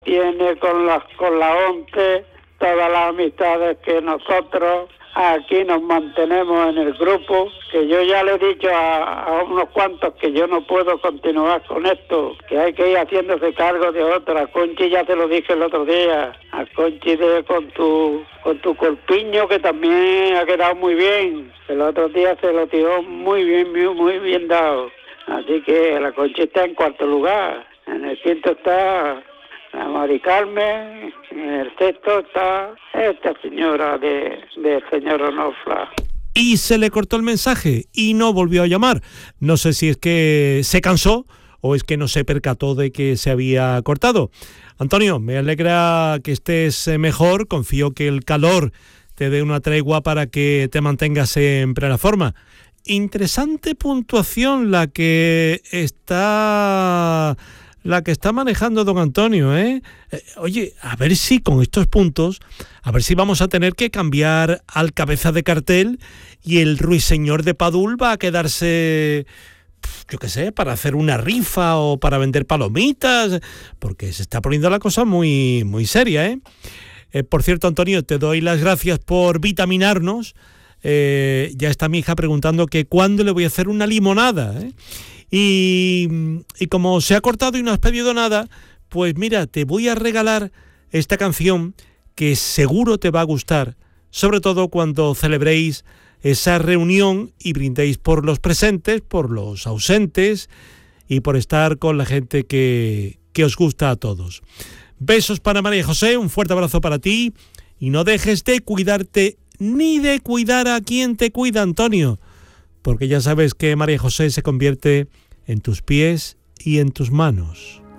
tiene con la ONCE todas las amistades que nosotros aquí nos mantenemos en el grupo, que yo ya le he dicho a unos cuantos que yo no puedo continuar con esto, que hay que ir haciéndose cargo de otra. A Conchi ya te lo dije el otro día, a Conchi con tu corpiño, que también ha quedado muy bien. El otro día se lo tiró muy bien dado. Así que la Conchi está en cuarto lugar. En el quinto está la Mari Carmen, en el sexto está esta señora de señor Onofla. Y se le cortó el mensaje y no volvió a llamar. No sé si es que se cansó o es que no se percató de que se había cortado. Antonio, me alegra que estés mejor. Confío que el calor te dé una tregua para que te mantengas en plena forma. Interesante puntuación la que está manejando don Antonio, ¿eh? Oye, a ver si con estos puntos, a ver si vamos a tener que cambiar al cabeza de cartel y el ruiseñor de Padul va a quedarse, yo qué sé, para hacer una rifa o para vender palomitas, porque se está poniendo la cosa muy, muy seria, ¿eh? Por cierto, Antonio, te doy las gracias por vitaminarnos. Ya está mi hija preguntando que cuándo le voy a hacer una limonada, ¿eh? Y como se ha cortado y no has pedido nada, pues mira, te voy a regalar esta canción que seguro te va a gustar, sobre todo cuando celebréis esa reunión y brindéis por los presentes, por los ausentes y por estar con la gente que os gusta a todos. Besos para María José, un fuerte abrazo para ti y no dejes de cuidarte ni de cuidar a quien te cuida, Antonio, porque ya sabes que María José se convierte en tus pies y en tus manos.